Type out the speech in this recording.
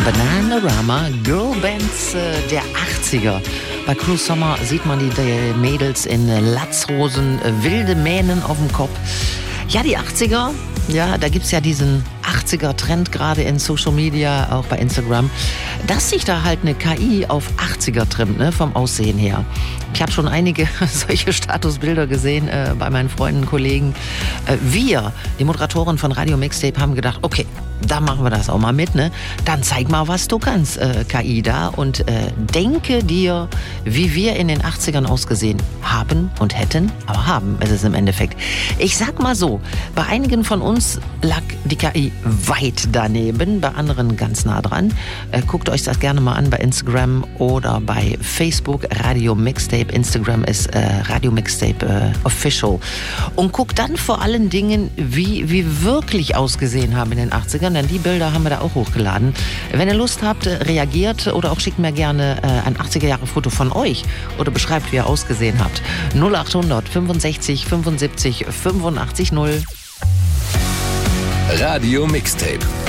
Bananarama, Girlbands der 80er. Bei Cruel Summer sieht man die Mädels in Latzhosen, wilde Mähnen auf dem Kopf. Ja, die 80er, ja, da gibt's ja diesen 80er-Trend gerade in Social Media, auch bei Instagram, dass sich da halt eine KI auf 80er trimmt, ne, vom Aussehen her. Ich habe schon einige solche Statusbilder gesehen bei meinen Freunden, Kollegen. Wir, die Moderatoren von Radio Mixtape, haben gedacht, okay, da machen wir das auch mal mit, ne? Dann zeig mal, was du kannst, KI da. Und denke dir, wie wir in den 80ern ausgesehen haben und hätten, aber haben ist es im Endeffekt. Ich sag mal so, bei einigen von uns lag die KI weit daneben, bei anderen ganz nah dran. Guckt euch das gerne mal an bei Instagram oder bei Facebook, Radio Mixtape. Instagram ist Radio Mixtape Official. Und guckt dann vor allen Dingen, wie wir wirklich ausgesehen haben in den 80ern, denn die Bilder haben wir da auch hochgeladen. Wenn ihr Lust habt, reagiert oder auch schickt mir gerne ein 80er-Jahre-Foto von euch oder beschreibt, wie ihr ausgesehen habt. 0800 65 75 85 0. Radio Mixtape.